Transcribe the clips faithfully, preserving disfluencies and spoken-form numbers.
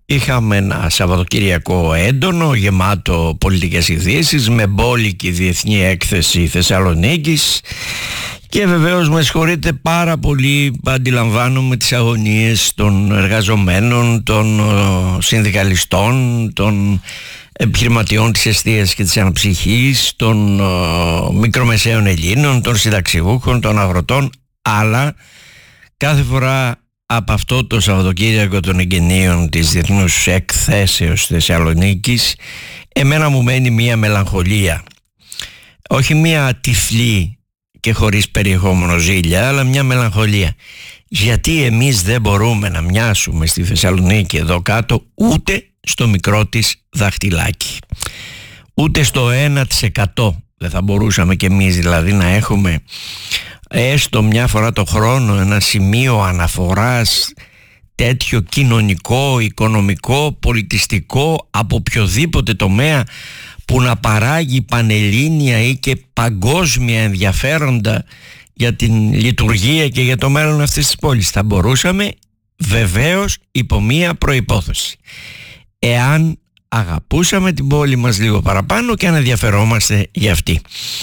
Είχαμε ένα Σαββατοκυριακό έντονο, γεμάτο πολιτικές ειδήσεις, με μπόλικη διεθνή έκθεση Θεσσαλονίκης και βεβαίως με συγχωρείτε πάρα πολύ, αντιλαμβάνομαι τις αγωνίες των εργαζομένων, των συνδικαλιστών, των επιχειρηματιών της εστίας και της αναψυχής, των μικρομεσαίων Ελλήνων, των συνταξιούχων, των αγροτών, αλλά κάθε φορά από αυτό το Σαββατοκύριακο των εγγενείων της Διεθνούς Εκθέσεως Θεσσαλονίκης εμένα μου μένει μία μελαγχολία, όχι μία τυφλή και χωρίς περιεχόμενο ζήλια, αλλά μια μελαγχολία. Γιατί εμείς δεν μπορούμε να μοιάσουμε στη Θεσσαλονίκη εδώ κάτω ούτε στο μικρό της δαχτυλάκι, ούτε στο ένα τοις εκατό δεν θα μπορούσαμε κι εμείς δηλαδή να έχουμε έστω μια φορά το χρόνο ένα σημείο αναφοράς τέτοιο κοινωνικό, οικονομικό, πολιτιστικό, από οποιοδήποτε τομέα που να παράγει πανελλήνια ή και παγκόσμια ενδιαφέροντα για την λειτουργία και για το μέλλον αυτής της πόλης. Θα μπορούσαμε, βεβαίως, υπό μία προϋπόθεση: εάν αγαπούσαμε την πόλη μας λίγο παραπάνω και αν ενδιαφερόμαστε για αυτή.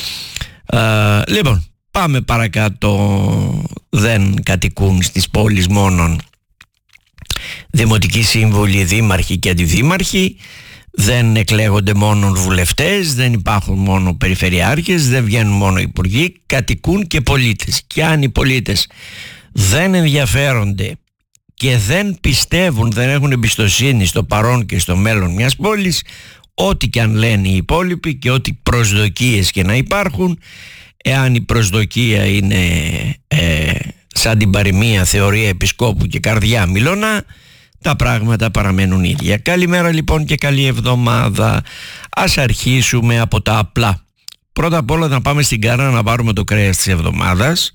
Α, λοιπόν, πάμε παρακάτω. Δεν κατοικούν στις πόλεις μόνον δημοτικοί σύμβουλοι, δήμαρχοι και αντιδήμαρχοι, δεν εκλέγονται μόνο βουλευτές, δεν υπάρχουν μόνο περιφερειάρχες, δεν βγαίνουν μόνο υπουργοί, κατοικούν και πολίτες. Και αν οι πολίτες δεν ενδιαφέρονται και δεν πιστεύουν, δεν έχουν εμπιστοσύνη στο παρόν και στο μέλλον μιας πόλης, ό,τι και αν λένε οι υπόλοιποι και ό,τι προσδοκίες και να υπάρχουν, εάν η προσδοκία είναι ε, σαν την παροιμία θεωρία επισκόπου και καρδιά μιλώνα, τα πράγματα παραμένουν ίδια. Καλημέρα λοιπόν και καλή εβδομάδα. Ας αρχίσουμε από τα απλά. Πρώτα απ' όλα να πάμε στην Κάρνα να πάρουμε το κρέας της εβδομάδας,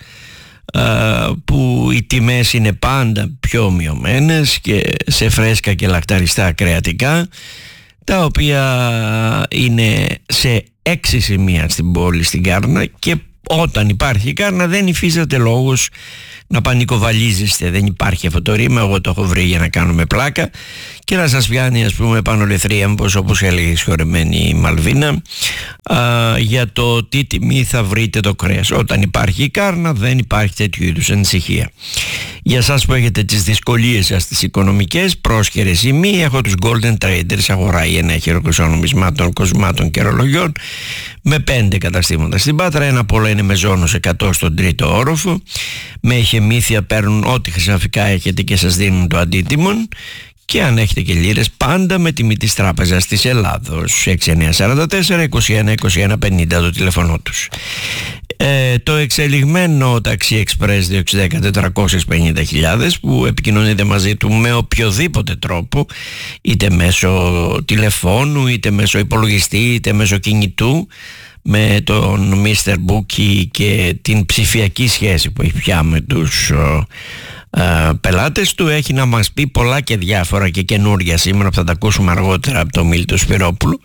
που οι τιμές είναι πάντα πιο μειωμένες και σε φρέσκα και λακταριστά κρεατικά, τα οποία είναι σε έξι σημεία στην πόλη στην Κάρνα, και όταν υπάρχει Κάρνα δεν υφίσταται λόγος να πανικοβαλίζεστε. Δεν υπάρχει αυτό το ρήμα, εγώ το έχω βρει για να κάνουμε πλάκα και να σας πιάνει, ας πούμε, πάνω λεθρίαμπος, όπως έλεγε η συγχωρεμένη η Μαλβίνα, α, για το τι τιμή θα βρείτε το κρέας. Όταν υπάρχει η Κάρνα δεν υπάρχει τέτοιου είδους ανησυχία. Για σας που έχετε τις δυσκολίες σας τις οικονομικές, πρόσχερες ή μη, έχω τους Golden Traders, αγορά ή ενέχειρο νομισμάτων, κοσμάτων και ρολογιών, με πέντε καταστήματα στην Πάτρα. Ένα από όλα είναι με ζώνος εκατό στον τρίτο όροφο. Με εχεμήθεια παίρνουν ό,τι χρυσαφικά έχετε και σας δίνουν το αντίτιμον. Και αν έχετε και λίρες, πάντα με τιμή της Τράπεζας της Ελλάδος. έξι εννιά τέσσερα τέσσερα είκοσι ένα είκοσι ένα πενήντα το τηλέφωνο τους. Ε, το εξελιγμένο ταξί εξπρές δύο έξι ένα μηδέν τετρακόσιες πενήντα χιλιάδες, που επικοινωνείτε μαζί του με οποιοδήποτε τρόπο, είτε μέσω τηλεφώνου, είτε μέσω υπολογιστή, είτε μέσω κινητού, με τον μίστερ Μπούκι και την ψηφιακή σχέση που έχει πια με τους Uh, πελάτες του, έχει να μας πει πολλά και διάφορα και καινούρια σήμερα που θα τα ακούσουμε αργότερα από τον Μίλτο Σπυρόπουλο,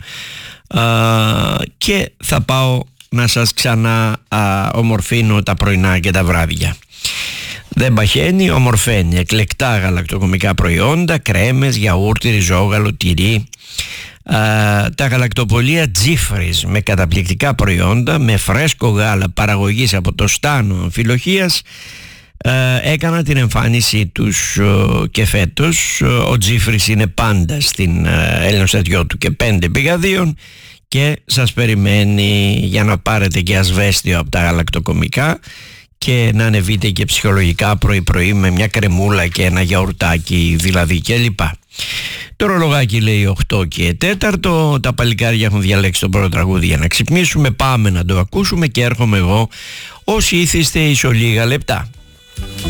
uh, και θα πάω να σας ξανά uh, ομορφύνω τα πρωινά και τα βράδια. Δεν παχαίνει, ομορφαίνει. Εκλεκτά γαλακτοκομικά προϊόντα, κρέμες, γιαούρτι, ριζόγαλο, τυρί. Uh, τα γαλακτοπολία Τζίφρις με καταπληκτικά προϊόντα, με φρέσκο γάλα παραγωγής από το Στάνο Αμφιλοχίας, Uh, έκανα την εμφάνισή τους uh, και φέτος. Uh, ο Τζίφρις είναι πάντα στην uh, Ελληνοστατιό του και πέντε πηγαδίων και σας περιμένει για να πάρετε και ασβέστιο από τα γαλακτοκομικά και να ανεβείτε και ψυχολογικά πρωί πρωί με μια κρεμούλα και ένα γιαουρτάκι δηλαδή κλπ. Το ρολογάκι λέει οκτώ και τέταρτο. Τα παλικάρια έχουν διαλέξει το πρώτο τραγούδι για να ξυπνήσουμε. Πάμε να το ακούσουμε και έρχομαι εγώ όσοι ήθιστε ίσο λίγα λεπτά.